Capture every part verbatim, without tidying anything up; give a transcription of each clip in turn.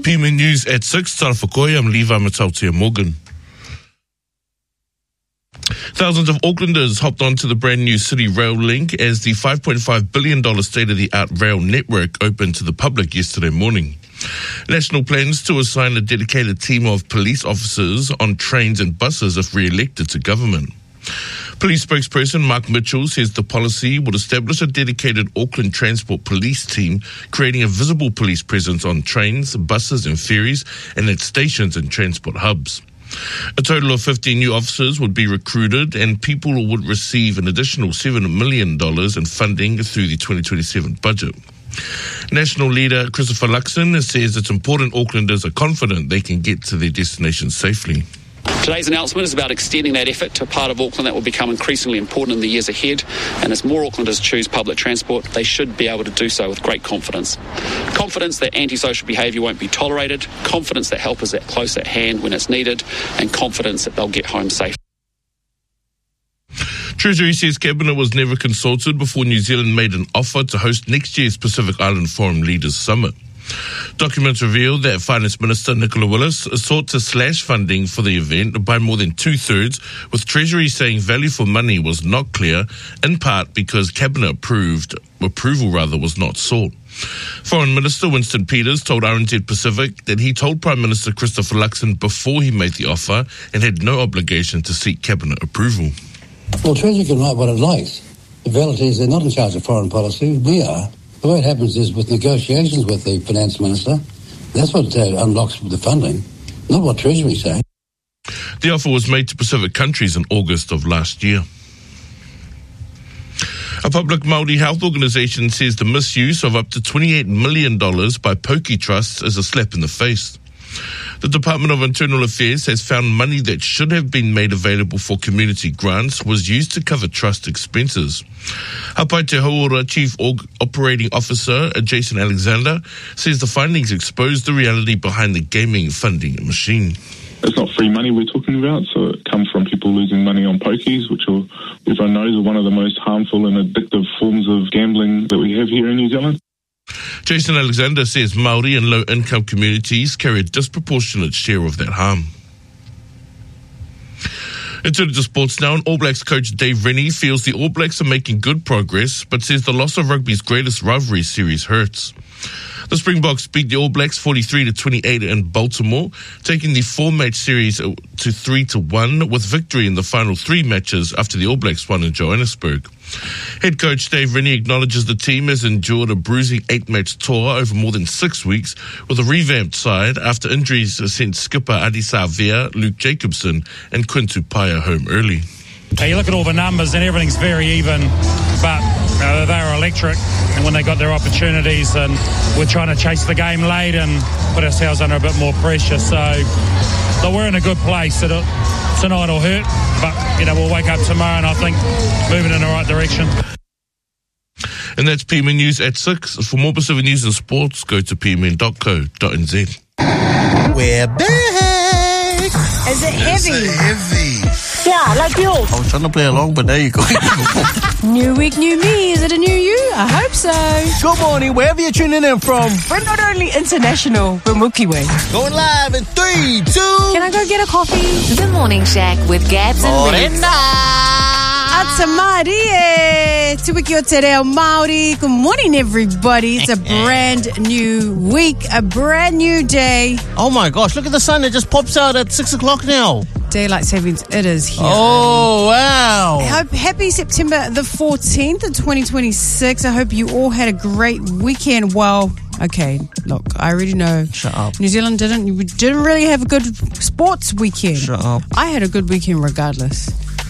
P M N News at six. Tara Whakoi, I'm Levi Matautia Morgan. Thousands of Aucklanders hopped onto the brand new City Rail Link as the five point five billion dollars state-of-the-art rail network opened to the public yesterday morning. National plans to assign a dedicated team of police officers on trains and buses if re-elected to government. Police spokesperson Mark Mitchell says the policy would establish a dedicated Auckland Transport Police team, creating a visible police presence on trains, buses and ferries, and at stations and transport hubs. A total of fifteen new officers would be recruited, and people would receive an additional seven million dollars in funding through the twenty twenty-seven budget. National leader Christopher Luxon says it's important Aucklanders are confident they can get to their destination safely. Today's announcement is about extending that effort to a part of Auckland that will become increasingly important in the years ahead, and as more Aucklanders choose public transport, they should be able to do so with great confidence. Confidence that antisocial behaviour won't be tolerated, confidence that help is at close at hand when it's needed, and confidence that they'll get home safe. Treasury says Cabinet was never consulted before New Zealand made an offer to host next year's Pacific Island Forum Leaders Summit. Documents reveal that Finance Minister Nicola Willis sought to slash funding for the event by more than two-thirds, with Treasury saying value for money was not clear, in part because Cabinet approved approval rather was not sought. Foreign Minister Winston Peters told R N Z Pacific that he told Prime Minister Christopher Luxon before he made the offer and had no obligation to seek Cabinet approval. Well, Treasury can write what it likes. The reality is they're not in charge of foreign policy. We are. The way it happens is with negotiations with the Finance Minister, that's what uh, unlocks the funding, not what Treasury say. The offer was made to Pacific countries in August of last year. A public Māori health organisation says the misuse of up to twenty-eight million dollars by Poki trusts is a slap in the face. The Department of Internal Affairs has found money that should have been made available for community grants was used to cover trust expenses. Hapai Te Hauora Chief Operating Officer Jason Alexander says the findings expose the reality behind the gaming funding machine. It's not free money we're talking about, so it comes from people losing money on pokies, which are, everyone knows are one of the most harmful and addictive forms of gambling that we have here in New Zealand. Jason Alexander says Māori and low-income communities carry a disproportionate share of that harm. Into the sports now, and All Blacks coach Dave Rennie feels the All Blacks are making good progress, but says the loss of rugby's greatest rivalry series hurts. The Springboks beat the All Blacks forty-three to twenty-eight in Baltimore, taking the four-match series to three to one, with victory in the final three matches after the All Blacks won in Johannesburg. Head coach Dave Rennie acknowledges the team has endured a bruising eight-match tour over more than six weeks with a revamped side after injuries sent skipper Adisa Vea, Luke Jacobson and Quintu Paia home early. You look at all the numbers and everything's very even, but uh, they're electric, and when they got their opportunities, and we're trying to chase the game late and put ourselves under a bit more pressure. So, so we're in a good place. It'll, tonight will hurt, but you know we'll wake up tomorrow and I think moving in the right direction. And that's P M N News at six. For more Pacific news and sports, go to p m n dot co dot n z. We're back. Is it heavy? Is it heavy? Yeah, like yours. I was trying to play along, but there you go. New week, new me. Is it a new you? I hope so. Good morning, wherever you're tuning in from. We're not only international, we're Mookie Way. Going live in three, two. Can I go get a coffee? The Morning Shack with Gabs and Rex. Ata Marie, Te Wiki o Te Reo Māori. Good morning, everybody. It's a brand new week, a brand new day. Oh my gosh, look at the sun. It just pops out at six o'clock now. Daylight savings, it is here. Oh, wow. I hope happy September the fourteenth of twenty twenty-six. I hope you all had a great weekend. Well, okay, look, I already know. Shut up. New Zealand didn't didn't really have a good sports weekend. Shut up. I had a good weekend regardless.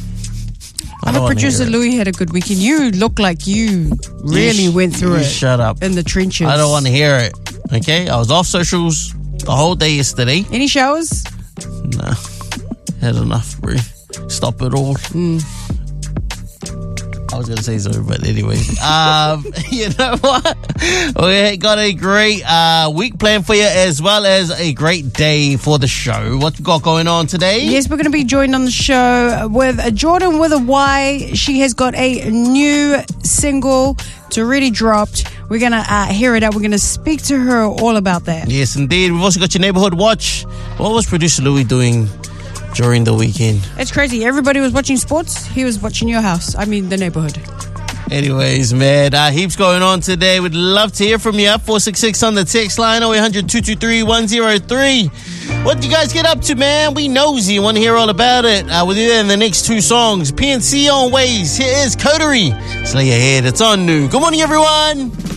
I Our producer Louis had a good weekend. You look like you really you sh- went through you it. Shut up. In the trenches. I don't want to hear it. Okay? I was off socials the whole day yesterday. Any showers? No. Had enough, bro. Stop it all. Mm. I was going to say so, but anyways. Um, you know what? We got a great uh, week planned for you, as well as a great day for the show. What we got going on today? Yes, we're going to be joined on the show with Jordan with a Y. She has got a new single. It's already dropped. We're going to uh, hear it out. We're going to speak to her all about that. Yes, indeed. We've also got your Neighborhood Watch. What was producer Louis doing during the weekend? It's crazy. Everybody was watching sports. He was watching your house. I mean, the neighborhood. Anyways, man, uh, heaps going on today. We'd love to hear from you. four six six on the text line, oh eight hundred, two two three, one oh three. What do you guys get up to, man? We nosy. Want to hear all about it. Uh, we'll do that in the next two songs. P N C on Ways. Here is Coterie. Slay your head. It's on new. Good morning, everyone.